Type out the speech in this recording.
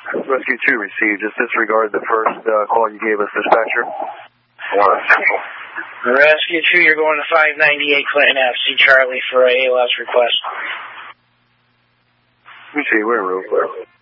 Rescue 2 received. Just disregard the first call you gave us, dispatcher. Rescue 2, you're going to 598 Clinton Ave. See Charlie for a ALS request. Let me see, we're in real clear.